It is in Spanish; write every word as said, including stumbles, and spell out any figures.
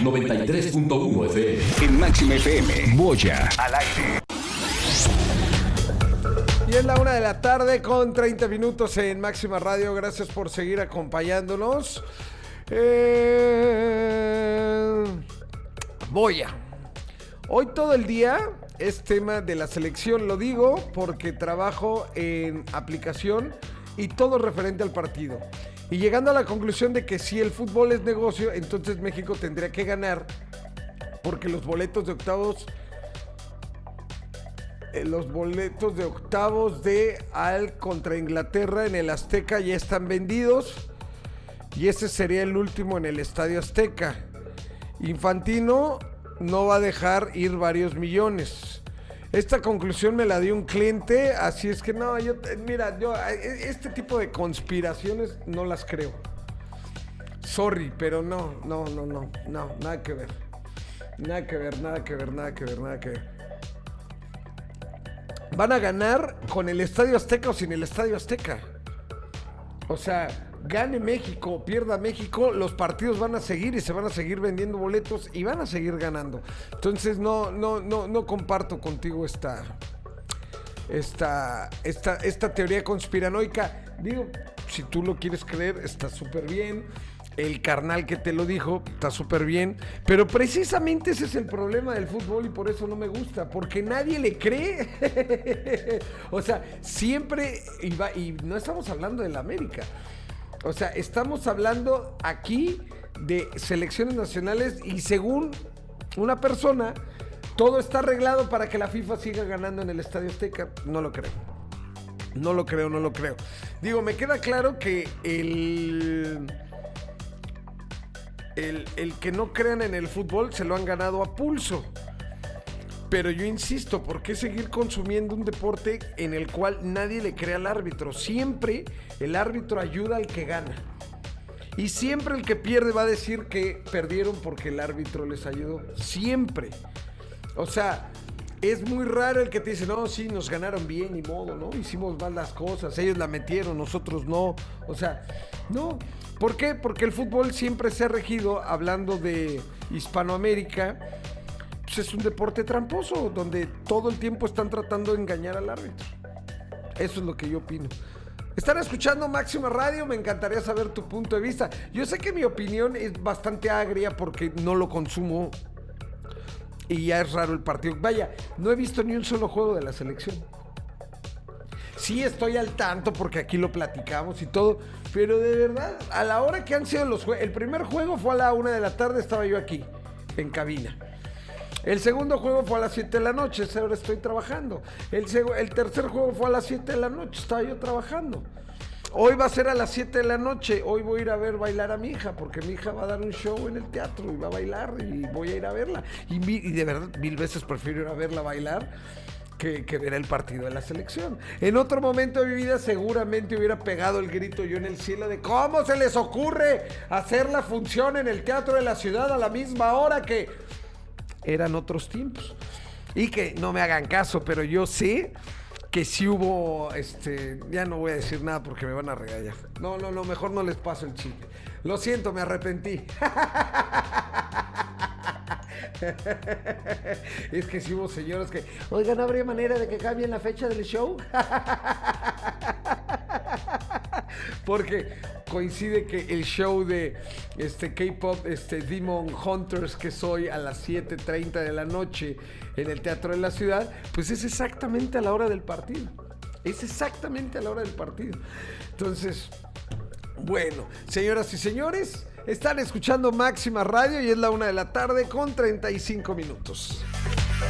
noventa y tres punto uno F M. En Máxima F M, Boya al aire. Y es la una de la tarde con treinta minutos en Máxima Radio. Gracias por seguir acompañándonos. Eh... Boya. Hoy todo el día es tema de la selección. Lo digo porque trabajo en aplicación y todo referente al partido. Y llegando a la conclusión de que si el fútbol es negocio, entonces México tendría que ganar, porque los boletos de octavos, eh, los boletos de octavos de Al contra Inglaterra en el Azteca ya están vendidos, y ese sería el último en el Estadio Azteca. Infantino no va a dejar ir varios millones. Esta conclusión me la dio un cliente, así es que no, yo, mira, yo este tipo de conspiraciones no las creo. Sorry, pero no, no, no, no, no, nada que ver. Nada que ver, nada que ver, nada que ver, nada que ver. Van a ganar con el Estadio Azteca o sin el Estadio Azteca. O sea, gane México, pierda México, los partidos van a seguir y se van a seguir vendiendo boletos y van a seguir ganando. Entonces no, no, no, no comparto contigo esta, esta, esta, esta teoría conspiranoica. Digo, si tú lo quieres creer, está súper bien. El carnal que te lo dijo está súper bien, pero precisamente ese es el problema del fútbol y por eso no me gusta, porque nadie le cree. O sea, siempre, y, va, y no estamos hablando de la América. O sea, estamos hablando aquí de selecciones nacionales y según una persona, todo está arreglado para que la FIFA siga ganando en el Estadio Azteca. No lo creo. No lo creo, no lo creo. Digo, me queda claro que el, el, el que no crean en el fútbol se lo han ganado a pulso. Pero yo insisto, ¿por qué seguir consumiendo un deporte en el cual nadie le cree al árbitro? Siempre el árbitro ayuda al que gana. Y siempre el que pierde va a decir que perdieron porque el árbitro les ayudó. Siempre. O sea, es muy raro el que te dice, no, sí, nos ganaron bien, ni modo, ¿no? Hicimos mal las cosas, ellos la metieron, nosotros no. O sea, no. ¿Por qué? Porque el fútbol siempre se ha regido, hablando de Hispanoamérica, pues es un deporte tramposo, donde todo el tiempo están tratando de engañar al árbitro. Eso es lo que yo opino. Están escuchando Máxima Radio, me encantaría saber tu punto de vista. Yo sé que mi opinión es bastante agria porque no lo consumo y ya es raro el partido. Vaya, no he visto ni un solo juego de la selección. Sí estoy al tanto porque aquí lo platicamos y todo, pero de verdad, a la hora que han sido los juegos, el primer juego fue a la una de la tarde, estaba yo aquí, en cabina. El segundo juego fue a las siete de la noche, ahora estoy trabajando. El, seg- el tercer juego fue a las siete de la noche, estaba yo trabajando. Hoy va a ser a las siete de la noche, hoy voy a ir a ver bailar a mi hija, porque mi hija va a dar un show en el teatro y va a bailar y voy a ir a verla. Y, mi, y de verdad, mil veces prefiero ir a verla bailar que, que ver el partido de la selección. En otro momento de mi vida seguramente hubiera pegado el grito yo en el cielo de ¿cómo se les ocurre hacer la función en el Teatro de la Ciudad a la misma hora que... Eran otros tiempos. Y que no me hagan caso, pero yo sé que sí hubo, este, ya no voy a decir nada porque me van a regañar. No, no, no, mejor no les paso el chisme. Lo siento, me arrepentí. Es que sí hubo señoras que, oigan, ¿no habría manera de que cambien la fecha del show? Porque coincide que el show de este K-pop, este Demon Hunters, que soy a las siete treinta de la noche en el Teatro de la Ciudad, pues es exactamente a la hora del partido. Es exactamente a la hora del partido. Entonces, bueno, señoras y señores, están escuchando Máxima Radio y es la una de la tarde con treinta y cinco minutos.